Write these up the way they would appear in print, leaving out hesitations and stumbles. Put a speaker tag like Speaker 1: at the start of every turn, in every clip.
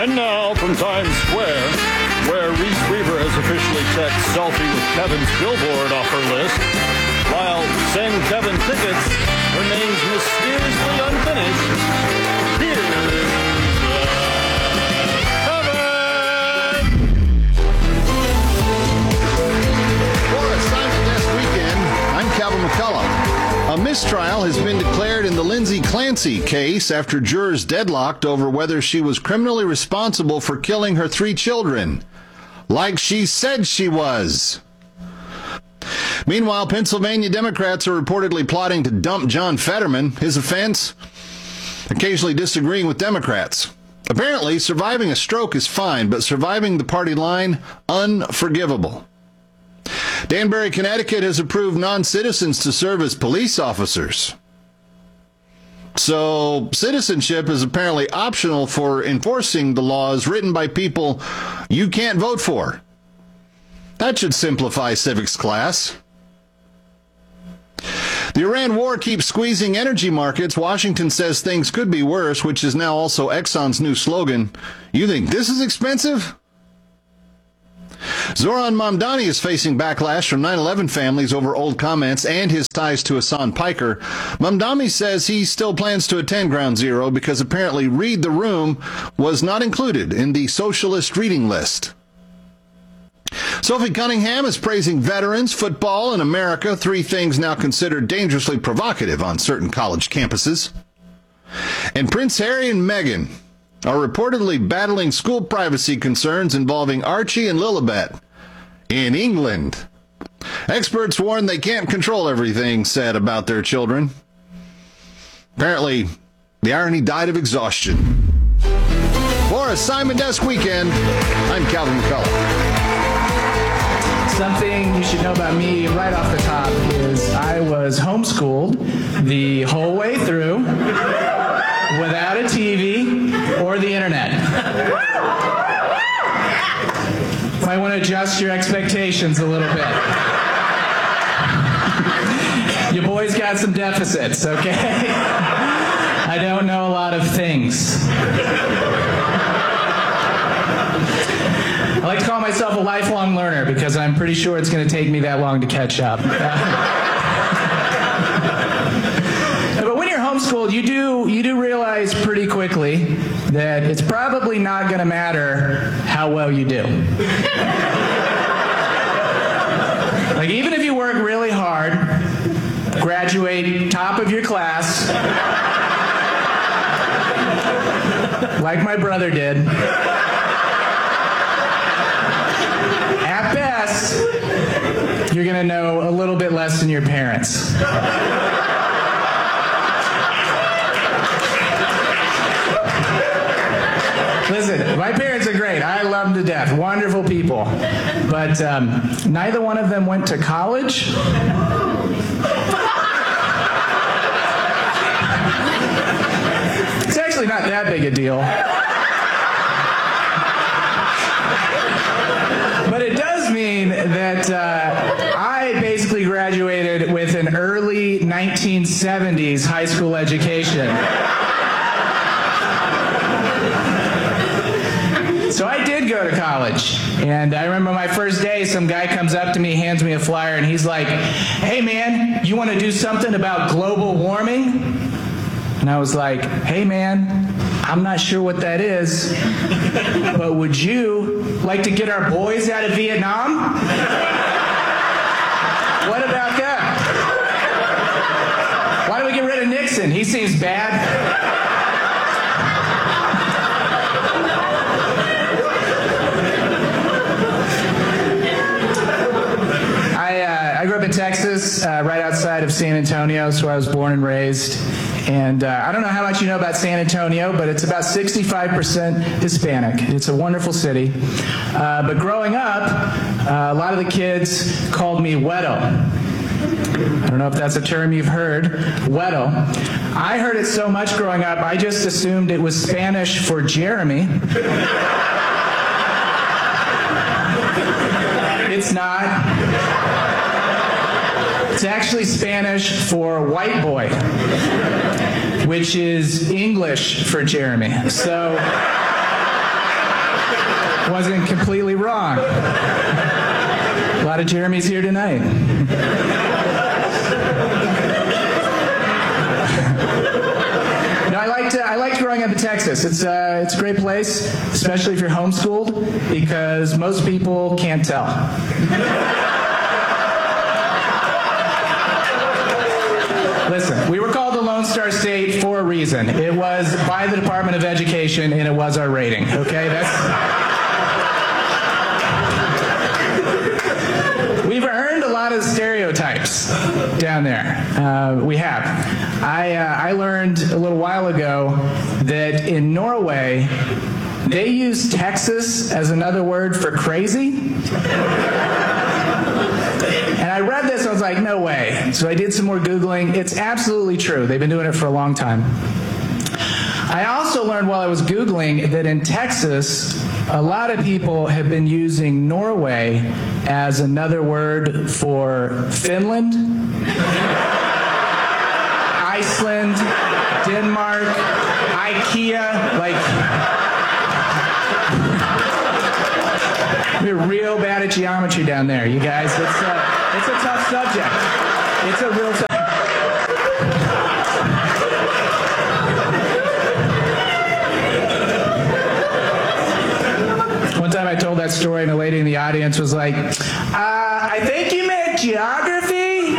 Speaker 1: And now from Times Square, where Reese Weaver has officially checked Selfie with Kevin's Billboard off her list, while Send Kevin Tickets remains mysteriously unfinished, here's Kevin!
Speaker 2: For a simulcast weekend, I'm Calvin McCullough. A mistrial has been declared in the Lindsay Clancy case after jurors deadlocked over whether she was criminally responsible for killing her 3 children, like she said she was. Meanwhile, Pennsylvania Democrats are reportedly plotting to dump John Fetterman. His offense? Occasionally disagreeing with Democrats. Apparently, surviving a stroke is fine, but surviving the party line, unforgivable. Danbury, Connecticut has approved non-citizens to serve as police officers. So, citizenship is apparently optional for enforcing the laws written by people you can't vote for. That should simplify civics class. The Iran war keeps squeezing energy markets. Washington says things could be worse, which is now also Exxon's new slogan. You think this is expensive? Zoran Mamdani is facing backlash from 9/11 families over old comments and his ties to Hassan Piker. Mamdani says he still plans to attend Ground Zero because apparently Read the Room was not included in the socialist reading list. Sophie Cunningham is praising veterans, football, and America, 3 things now considered dangerously provocative on certain college campuses. And Prince Harry and Meghan are reportedly battling school privacy concerns involving Archie and Lilibet in England. Experts warn they can't control everything said about their children. Apparently, the irony died of exhaustion. For a Simon Desk weekend, I'm Calvin McCullough.
Speaker 3: Something you should know about me right off the top is I was homeschooled the whole way through without a TV or the internet. Might want to adjust your expectations a little bit. Your boy's got some deficits, okay? I don't know a lot of things. I like to call myself a lifelong learner because I'm pretty sure it's going to take me that long to catch up. But when you're homeschooled, you do realize pretty quickly that it's probably not going to matter how well you do. Like, even if you work really hard, graduate top of your class, like my brother did, at best, you're going to know a little bit less than your parents. Listen, my parents are great. I love them to death. Wonderful people. But neither one of them went to college. It's actually not that big a deal. But it does mean that I basically graduated with an early 1970s high school education. So I did go to college, and I remember my first day, some guy comes up to me, hands me a flyer, and he's like, "Hey man, you want to do something about global warming?" And I was like, "Hey man, I'm not sure what that is, but would you like to get our boys out of Vietnam? What about that? Why don't we get rid of Nixon? He seems bad." I grew up in Texas, right outside of San Antonio, so I was born and raised. And I don't know how much you know about San Antonio, but it's about 65% Hispanic. It's a wonderful city. But growing up, a lot of the kids called me Weddle. I don't know if that's a term you've heard, Weddle. I heard it so much growing up, I just assumed it was Spanish for Jeremy. It's not. It's actually Spanish for white boy, which is English for Jeremy. So wasn't completely wrong. A lot of Jeremys here tonight. No, I liked growing up in Texas. It's a great place, especially if you're homeschooled, because most people can't tell. Listen, we were called the Lone Star State for a reason. It was by the Department of Education, and it was our rating. Okay, We've earned a lot of stereotypes down there. We have. I learned a little while ago that in Norway, they use Texas as another word for crazy. And I read this, and I was like, no way. So I did some more Googling. It's absolutely true. They've been doing it for a long time. I also learned while I was Googling that in Texas, a lot of people have been using Norway as another word for Finland, Iceland, Denmark, IKEA, we're real bad at geometry down there, you guys. It's a tough subject. It's a real tough. One time I told that story and a lady in the audience was like, I think you meant geography?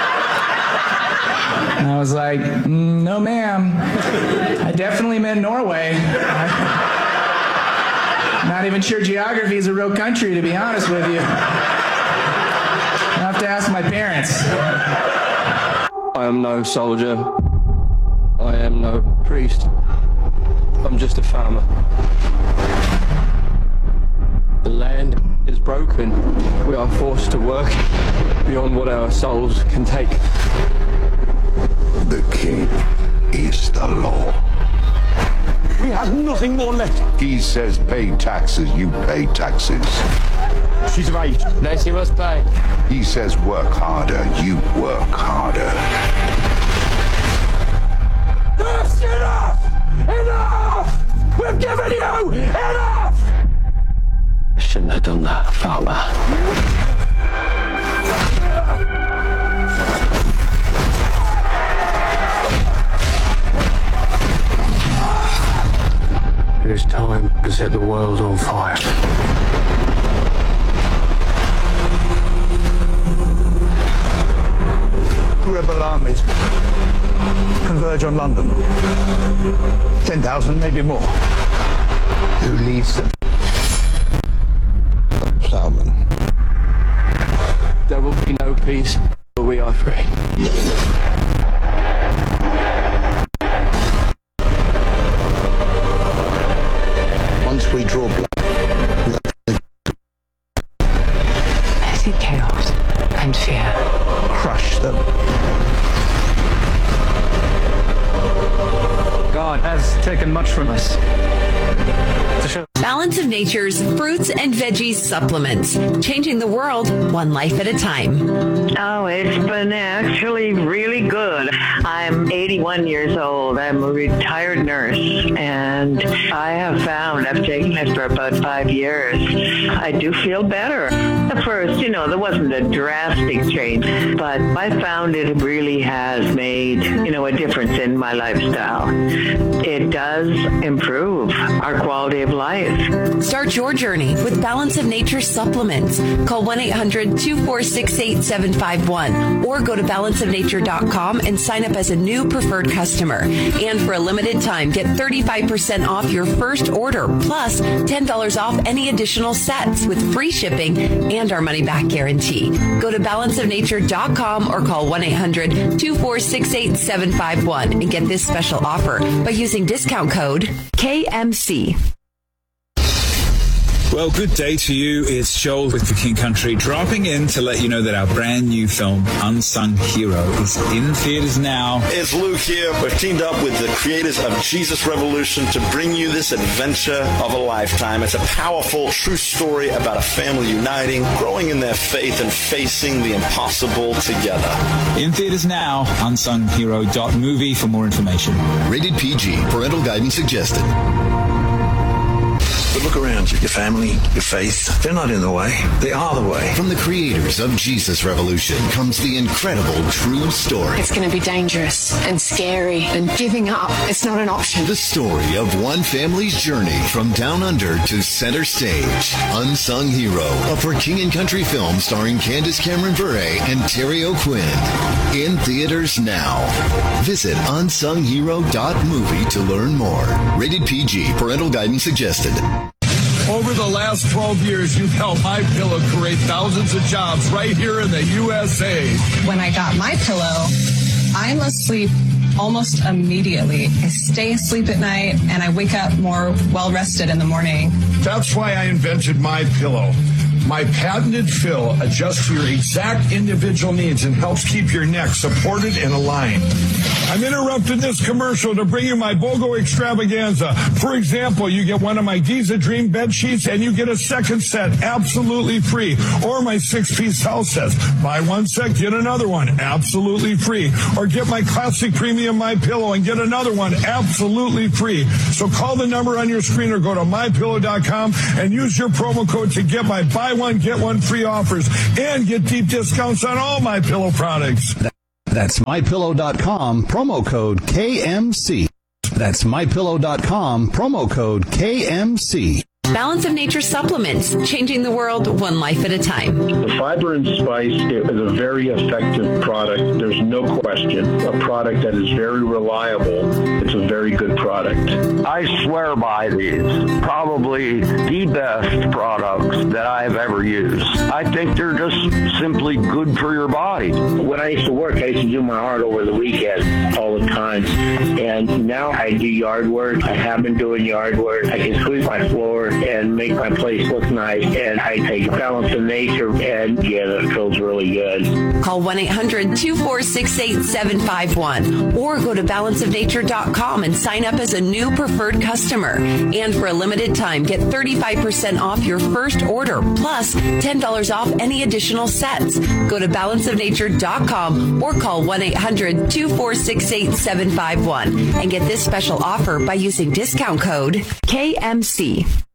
Speaker 3: And I was like, no ma'am. I definitely meant Norway. Not even sure geography is a real country, to be honest with you. I'll have to ask my parents.
Speaker 4: I am no soldier. I am no priest. I'm just a farmer. The land is broken. We are forced to work beyond what our souls can take.
Speaker 5: The king is the law.
Speaker 6: We have nothing more left.
Speaker 5: He says pay taxes, you pay taxes.
Speaker 6: She's of age.
Speaker 4: No, she must pay.
Speaker 5: He says work harder, you work harder.
Speaker 6: That's enough! Enough! We've given you enough!
Speaker 4: I shouldn't have done that, farmer. It is time to set the world on fire.
Speaker 6: Rebel armies converge on London. 10,000, maybe more.
Speaker 5: Who leads them? Plowman.
Speaker 4: There will be no peace till we are free.
Speaker 5: Once we draw blood,
Speaker 7: I see chaos and fear.
Speaker 6: Crush them.
Speaker 8: God has taken much from us.
Speaker 9: Balance of Nature's fruits and veggies supplements, changing the world one life at a time.
Speaker 10: Oh, it's been actually really good. I'm 81 years old. I'm a retired nurse, and I have found, I've taken it for about 5 years, I do feel better. At first, there wasn't a drastic change, but I found it really has made, a difference in my lifestyle. It does improve our quality of life.
Speaker 9: Start your journey with Balance of Nature supplements. Call 1-800-246-8751 or go to balanceofnature.com and sign up as a new preferred customer. And for a limited time, get 35% off your first order, plus $10 off any additional sets with free shipping and our money-back guarantee. Go to balanceofnature.com or call 1-800-246-8751 and get this special offer by using discount code KMC.
Speaker 11: Well, good day to you. It's Joel with The King Country, dropping in to let you know that our brand new film, Unsung Hero, is in theaters now.
Speaker 12: It's Luke here. We've teamed up with the creators of Jesus Revolution to bring you this adventure of a lifetime. It's a powerful, true story about a family uniting, growing in their faith, and facing the impossible together.
Speaker 11: In theaters now, unsunghero.movie for more information.
Speaker 13: Rated PG. Parental guidance suggested.
Speaker 14: But look around.
Speaker 6: friends, your family, your faith. They're not in the way. They are the way.
Speaker 13: From the creators of Jesus Revolution comes the incredible true story.
Speaker 14: It's going to be dangerous and scary, and giving up, it's not an option.
Speaker 13: The story of one family's journey from down under to center stage. Unsung Hero, a For King and Country film starring Candace Cameron Bure and Terry O'Quinn. In theaters now. Visit unsunghero.movie to learn more. Rated PG. Parental guidance suggested.
Speaker 15: Over the last 12 years, you've helped MyPillow create thousands of jobs right here in the USA.
Speaker 16: When I got MyPillow, I'm asleep almost immediately. I stay asleep at night, and I wake up more well-rested in the morning.
Speaker 15: That's why I invented MyPillow. My patented fill adjusts to your exact individual needs and helps keep your neck supported and aligned. I'm interrupting this commercial to bring you my BOGO extravaganza. For example, you get one of my Giza Dream bed sheets and you get a second set absolutely free. Or my 6-piece house sets. Buy one set, get another one absolutely free. Or get my classic premium MyPillow and get another one absolutely free. So call the number on your screen or go to MyPillow.com and use your promo code to get my buy one, get one free offers and get deep discounts on all MyPillow products.
Speaker 17: That's MyPillow.com, promo code KMC. That's MyPillow.com, promo code KMC.
Speaker 9: Balance of Nature supplements, changing the world one life at a time.
Speaker 18: The Fiber and Spice is a very effective product. There's no question. A product that is very reliable. It's a very good product.
Speaker 19: I swear by these. Probably the best products that I've ever used. I think they're just simply good for your body.
Speaker 20: When I used to work, I used to do my art over the weekend all the time. And now I do yard work. I have been doing yard work. I can sweep my floor and make my place look nice, and I take Balance of Nature, and it feels really good.
Speaker 9: Call 1-800-246-8751 or go to balanceofnature.com and sign up as a new preferred customer. And for a limited time, get 35% off your first order, plus $10 off any additional sets. Go to balanceofnature.com or call 1-800-246-8751 and get this special offer by using discount code KMC.